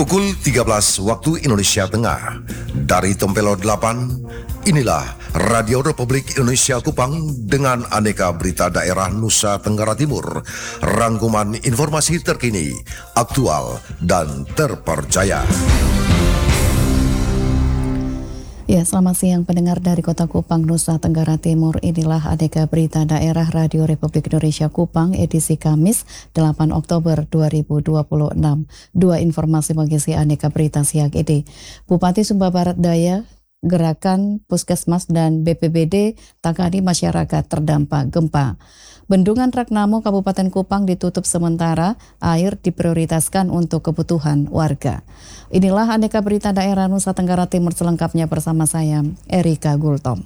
Pukul 13 waktu Indonesia Tengah. Dari Tempelo 8, inilah Radio Republik Indonesia Kupang dengan aneka berita daerah Nusa Tenggara Timur. Rangkuman informasi terkini, aktual, dan terpercaya. Ya, selamat siang pendengar dari Kota Kupang, Nusa Tenggara Timur. Inilah aneka berita daerah Radio Republik Indonesia Kupang edisi Kamis 8 Oktober 2026. Dua informasi mengisi aneka berita siang ini. Bupati Sumba Barat Daya, Gerakan Puskesmas dan BPBD tangani masyarakat terdampak gempa. Bendungan Ragnamo Kabupaten Kupang ditutup sementara, air diprioritaskan untuk kebutuhan warga. Inilah aneka berita daerah Nusa Tenggara Timur selengkapnya bersama saya, Erika Gultom.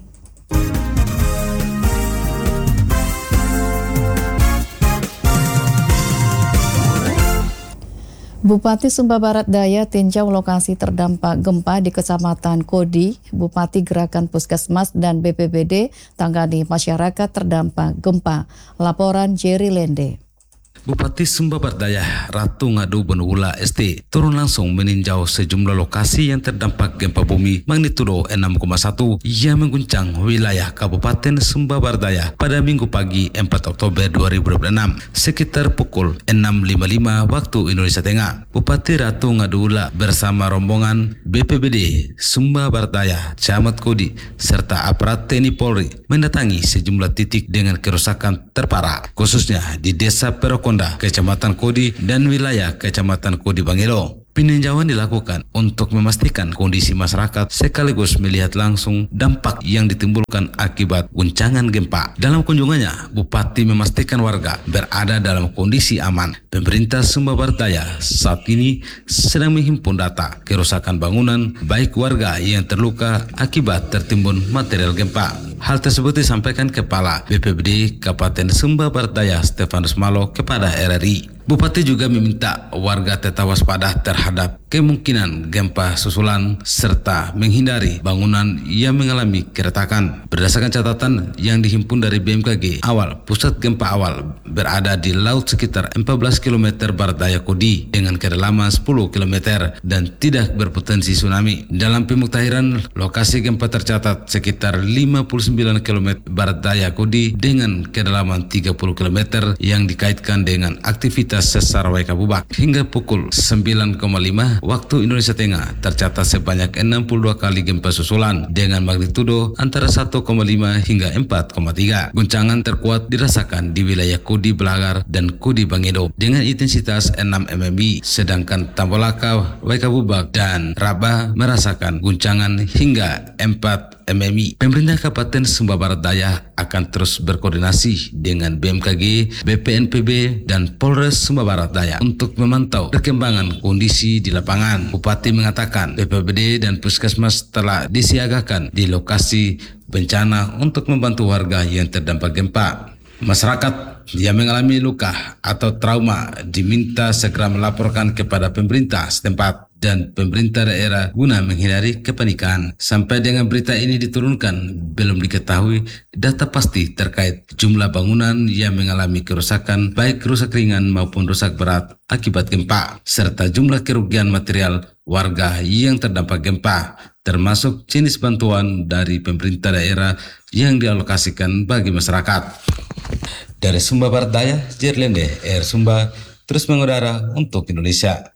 Bupati Sumba Barat Daya tinjau lokasi terdampak gempa di Kecamatan Kodi. Bupati Gerakan Puskesmas dan BPBD tangani masyarakat terdampak gempa. Laporan Jerry Lende. Bupati Sumba Barat Daya, Ratu Ngadu Benula ST, turun langsung meninjau sejumlah lokasi yang terdampak gempa bumi magnitudo 6,1 yang mengguncang wilayah Kabupaten Sumba Barat Daya pada Minggu pagi 4 Oktober 2026 sekitar pukul 6.55 waktu Indonesia Tengah. Bupati Ratu Ngadula bersama rombongan BPBD Sumba Barat Daya, Camat Kodi, serta aparat TNI Polri mendatangi sejumlah titik dengan kerusakan terparah, khususnya di Desa Perokonda, Kecamatan Kodi dan wilayah Kecamatan Kodi Bangelo. Peninjauan dilakukan untuk memastikan kondisi masyarakat sekaligus melihat langsung dampak yang ditimbulkan akibat guncangan gempa. Dalam kunjungannya, Bupati memastikan warga berada dalam kondisi aman. Pemerintah Sumba Barat Daya saat ini sedang menghimpun data kerusakan bangunan baik warga yang terluka akibat tertimbun material gempa. Hal tersebut disampaikan Kepala BPBD Kabupaten Sumba Barat Daya Stefanus Malo kepada RRI. Bupati juga meminta warga tetap waspada terhadap kemungkinan gempa susulan serta menghindari bangunan yang mengalami keretakan. Berdasarkan catatan yang dihimpun dari BMKG, pusat gempa awal berada di laut sekitar 14 km barat daya Kodi dengan kedalaman 10 km dan tidak berpotensi tsunami. Dalam pemuktahiran, lokasi gempa tercatat sekitar 59 km barat daya Kodi dengan kedalaman 30 km yang dikaitkan dengan aktivitas sesar Waikabubak. Hingga pukul 9.5 waktu Indonesia Tengah tercatat sebanyak 62 kali gempa susulan dengan magnitudo antara 1,5 hingga 4,3. Guncangan terkuat dirasakan di wilayah Kodi Belagar dan Kodi Bangedo dengan intensitas 6 mm, sedangkan Tambolaka, Waikabubak dan Rabah merasakan guncangan hingga 4 mm. Pemerintah Kabupaten Sumba Barat Daya akan terus berkoordinasi dengan BMKG, BPNPB, dan Polres Sumba Barat Daya untuk memantau perkembangan kondisi di lapangan. Bupati mengatakan BPBD dan Puskesmas telah disiagakan di lokasi bencana untuk membantu warga yang terdampak gempa. Masyarakat yang mengalami luka atau trauma diminta segera melaporkan kepada pemerintah setempat dan pemerintah daerah guna menghindari kepanikan. Sampai dengan berita ini diturunkan, belum diketahui data pasti terkait jumlah bangunan yang mengalami kerusakan baik rusak ringan maupun rusak berat akibat gempa, serta jumlah kerugian material warga yang terdampak gempa, termasuk jenis bantuan dari pemerintah daerah yang dialokasikan bagi masyarakat. Dari Sumba Barat Daya, Jerlende, Air Sumba, terus mengudara untuk Indonesia.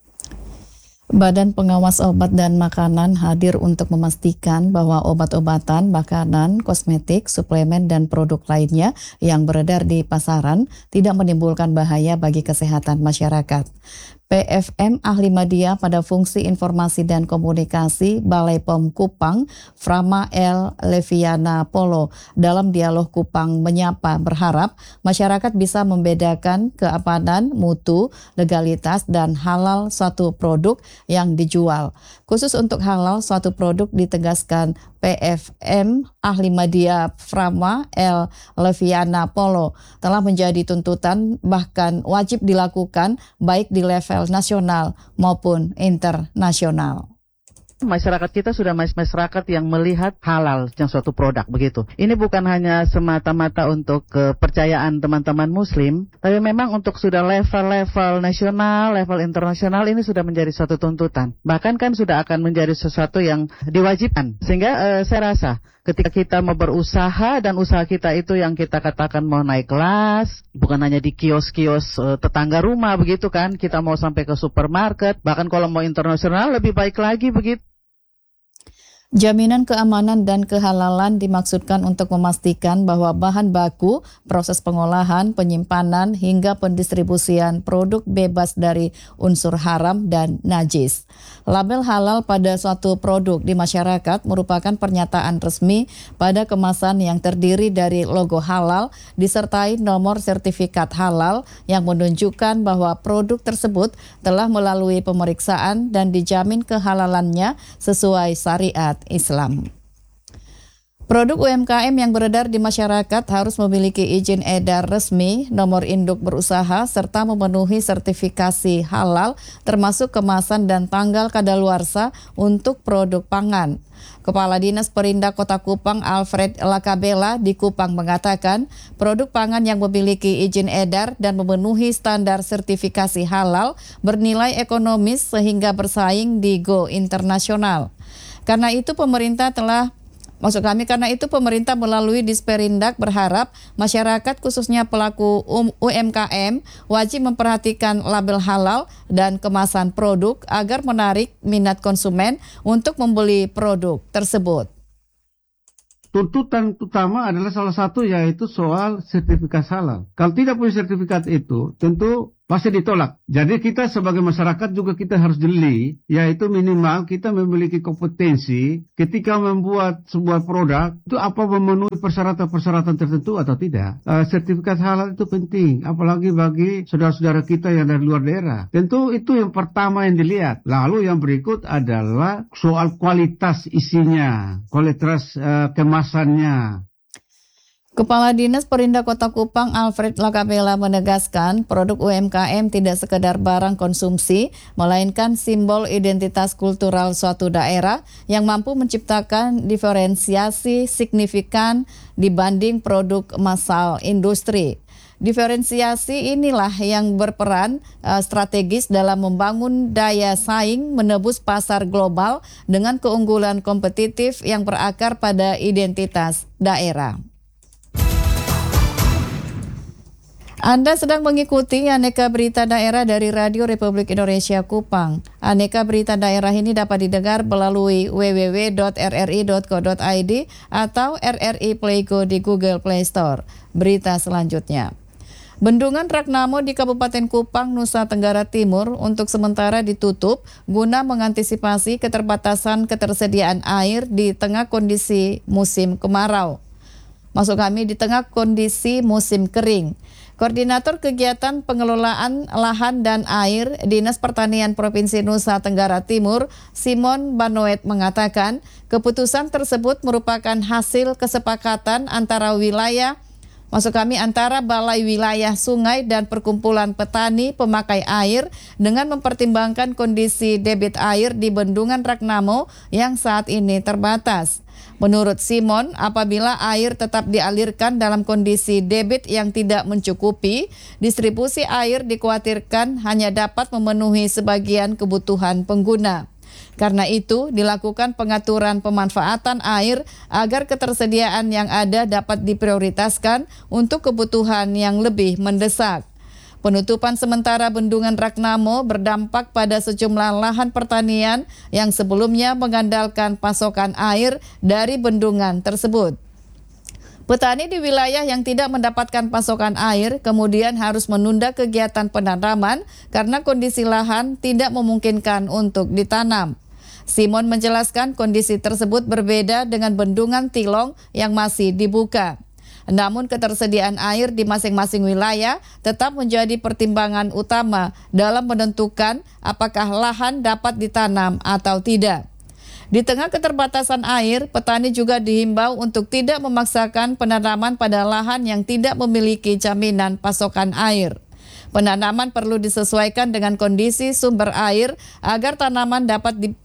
Badan Pengawas Obat dan Makanan hadir untuk memastikan bahwa obat-obatan, makanan, kosmetik, suplemen, dan produk lainnya yang beredar di pasaran tidak menimbulkan bahaya bagi kesehatan masyarakat. PFM Ahli Media pada Fungsi Informasi dan Komunikasi Balai POM Kupang, Frama L. Leviana Polo, dalam dialog Kupang Menyapa berharap masyarakat bisa membedakan keamanan, mutu, legalitas, dan halal suatu produk yang dijual. Khusus untuk halal suatu produk ditegaskan PFM Ahli Media Frama L. Leviana Polo telah menjadi tuntutan bahkan wajib dilakukan baik di level nasional maupun internasional. Masyarakat kita sudah masyarakat yang melihat halal yang suatu produk begitu. Ini bukan hanya semata-mata untuk kepercayaan teman-teman muslim, tapi memang untuk sudah level-level nasional, level internasional ini sudah menjadi suatu tuntutan. Bahkan kan sudah akan menjadi sesuatu yang diwajibkan. Sehingga saya rasa ketika kita mau berusaha dan usaha kita itu yang kita katakan mau naik kelas, bukan hanya di kios-kios tetangga rumah begitu kan, kita mau sampai ke supermarket, bahkan kalau mau internasional lebih baik lagi begitu. Jaminan keamanan dan kehalalan dimaksudkan untuk memastikan bahwa bahan baku, proses pengolahan, penyimpanan, hingga pendistribusian produk bebas dari unsur haram dan najis. Label halal pada suatu produk di masyarakat merupakan pernyataan resmi pada kemasan yang terdiri dari logo halal disertai nomor sertifikat halal yang menunjukkan bahwa produk tersebut telah melalui pemeriksaan dan dijamin kehalalannya sesuai syariat Islam. Produk UMKM yang beredar di masyarakat harus memiliki izin edar resmi, nomor induk berusaha, serta memenuhi sertifikasi halal termasuk kemasan dan tanggal kadaluarsa untuk produk pangan. Kepala Dinas Perindak Kota Kupang Alfred Lakabela di Kupang mengatakan produk pangan yang memiliki izin edar dan memenuhi standar sertifikasi halal bernilai ekonomis sehingga bersaing di go internasional. Karena itu pemerintah melalui Disperindak berharap masyarakat khususnya pelaku UMKM wajib memperhatikan label halal dan kemasan produk agar menarik minat konsumen untuk membeli produk tersebut. Tuntutan utama adalah salah satu yaitu soal sertifikat halal. Kalau tidak punya sertifikat itu tentu pasti ditolak. Jadi kita sebagai masyarakat juga kita harus jeli, yaitu minimal kita memiliki kompetensi ketika membuat sebuah produk itu apa memenuhi persyaratan-persyaratan tertentu atau tidak. Sertifikat halal itu penting, apalagi bagi saudara-saudara kita yang dari luar daerah. Tentu itu yang pertama yang dilihat. Lalu yang berikut adalah soal kualitas isinya, kualitas kemasannya. Kepala Dinas Perindak Kota Kupang Alfred Lakabela menegaskan produk UMKM tidak sekedar barang konsumsi, melainkan simbol identitas kultural suatu daerah yang mampu menciptakan diferensiasi signifikan dibanding produk massal industri. Diferensiasi inilah yang berperan strategis dalam membangun daya saing menebus pasar global dengan keunggulan kompetitif yang berakar pada identitas daerah. Anda sedang mengikuti Aneka Berita Daerah dari Radio Republik Indonesia Kupang. Aneka Berita Daerah ini dapat didengar melalui www.rri.co.id atau RRI Play Go di Google Play Store. Berita selanjutnya. Bendungan Ragnamo di Kabupaten Kupang, Nusa Tenggara Timur untuk sementara ditutup guna mengantisipasi keterbatasan ketersediaan air di tengah kondisi musim kemarau. Di tengah kondisi musim kering. Koordinator Kegiatan Pengelolaan Lahan dan Air Dinas Pertanian Provinsi Nusa Tenggara Timur, Simon Banoet mengatakan, keputusan tersebut merupakan hasil kesepakatan antara antara Balai Wilayah Sungai dan Perkumpulan Petani Pemakai Air dengan mempertimbangkan kondisi debit air di Bendungan Ragnamo yang saat ini terbatas. Menurut Simon, apabila air tetap dialirkan dalam kondisi debit yang tidak mencukupi, distribusi air dikhawatirkan hanya dapat memenuhi sebagian kebutuhan pengguna. Karena itu, dilakukan pengaturan pemanfaatan air agar ketersediaan yang ada dapat diprioritaskan untuk kebutuhan yang lebih mendesak. Penutupan sementara Bendungan Ragnamo berdampak pada sejumlah lahan pertanian yang sebelumnya mengandalkan pasokan air dari bendungan tersebut. Petani di wilayah yang tidak mendapatkan pasokan air kemudian harus menunda kegiatan penanaman karena kondisi lahan tidak memungkinkan untuk ditanam. Simon menjelaskan kondisi tersebut berbeda dengan Bendungan Tilong yang masih dibuka. Namun ketersediaan air di masing-masing wilayah tetap menjadi pertimbangan utama dalam menentukan apakah lahan dapat ditanam atau tidak. Di tengah keterbatasan air, petani juga dihimbau untuk tidak memaksakan penanaman pada lahan yang tidak memiliki jaminan pasokan air. Penanaman perlu disesuaikan dengan kondisi sumber air agar tanaman dapat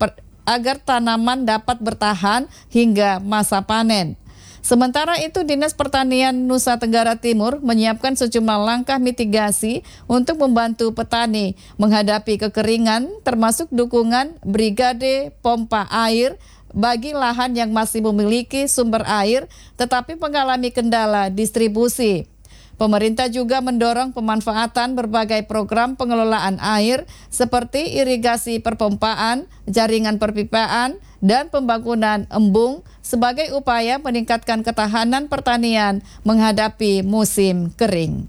agar tanaman dapat bertahan hingga masa panen. Sementara itu, Dinas Pertanian Nusa Tenggara Timur menyiapkan sejumlah langkah mitigasi untuk membantu petani menghadapi kekeringan, termasuk dukungan brigade pompa air bagi lahan yang masih memiliki sumber air tetapi mengalami kendala distribusi. Pemerintah juga mendorong pemanfaatan berbagai program pengelolaan air seperti irigasi perpompaan, jaringan perpipaan, dan pembangunan embung sebagai upaya meningkatkan ketahanan pertanian menghadapi musim kering.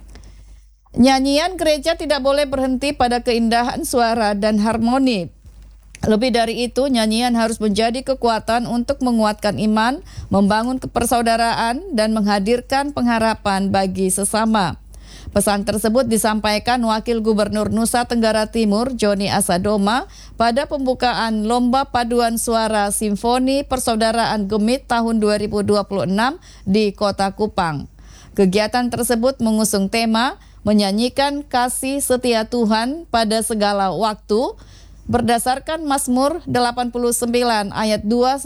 Nyanyian gereja tidak boleh berhenti pada keindahan suara dan harmoni. Lebih dari itu, nyanyian harus menjadi kekuatan untuk menguatkan iman, membangun persaudaraan, dan menghadirkan pengharapan bagi sesama. Pesan tersebut disampaikan Wakil Gubernur Nusa Tenggara Timur, Joni Asadoma, pada pembukaan Lomba Paduan Suara Simfoni Persaudaraan Gemit tahun 2026 di Kota Kupang. Kegiatan tersebut mengusung tema menyanyikan kasih setia Tuhan pada segala waktu, berdasarkan Mazmur 89 ayat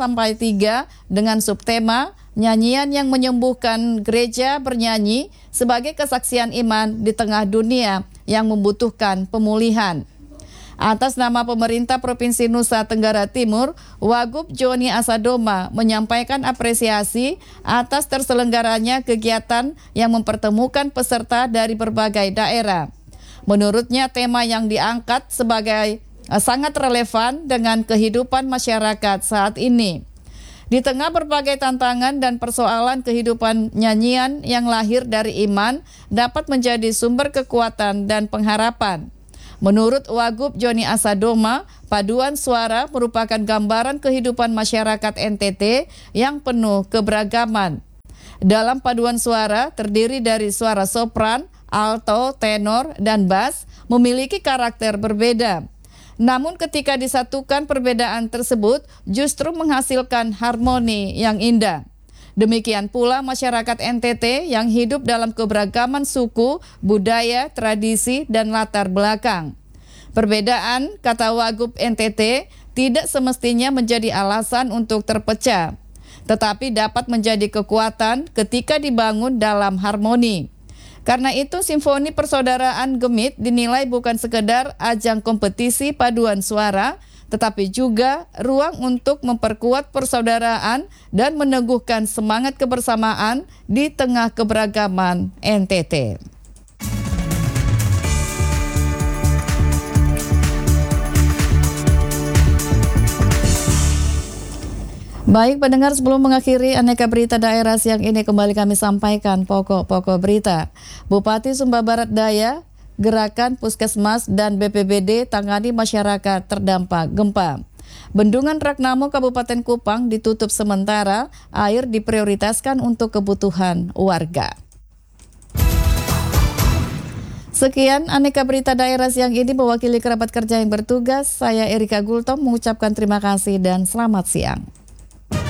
2-3 dengan subtema nyanyian yang menyembuhkan gereja bernyanyi sebagai kesaksian iman di tengah dunia yang membutuhkan pemulihan. Atas nama pemerintah Provinsi Nusa Tenggara Timur, Wagub Joni Asadoma menyampaikan apresiasi atas terselenggaranya kegiatan yang mempertemukan peserta dari berbagai daerah. Menurutnya, tema yang diangkat sebagai sangat relevan dengan kehidupan masyarakat saat ini. Di tengah berbagai tantangan dan persoalan kehidupan, nyanyian yang lahir dari iman dapat menjadi sumber kekuatan dan pengharapan. Menurut Wagub Joni Asadoma, paduan suara merupakan gambaran kehidupan masyarakat NTT yang penuh keberagaman. Dalam paduan suara terdiri dari suara sopran, alto, tenor, dan bass memiliki karakter berbeda. Namun ketika disatukan perbedaan tersebut justru menghasilkan harmoni yang indah. Demikian pula masyarakat NTT yang hidup dalam keberagaman suku, budaya, tradisi, dan latar belakang. Perbedaan, kata Wagub NTT, tidak semestinya menjadi alasan untuk terpecah, tetapi dapat menjadi kekuatan ketika dibangun dalam harmoni. Karena itu, Simfoni Persaudaraan Gemit dinilai bukan sekedar ajang kompetisi paduan suara, tetapi juga ruang untuk memperkuat persaudaraan dan meneguhkan semangat kebersamaan di tengah keberagaman NTT. Baik pendengar, sebelum mengakhiri Aneka Berita Daerah siang ini, kembali kami sampaikan pokok-pokok berita. Bupati Sumba Barat Daya, Gerakan Puskesmas dan BPBD tangani masyarakat terdampak gempa. Bendungan Ragnamo Kabupaten Kupang ditutup sementara, air diprioritaskan untuk kebutuhan warga. Sekian Aneka Berita Daerah siang ini, mewakili kerabat kerja yang bertugas, saya Erika Gultom mengucapkan terima kasih dan selamat siang.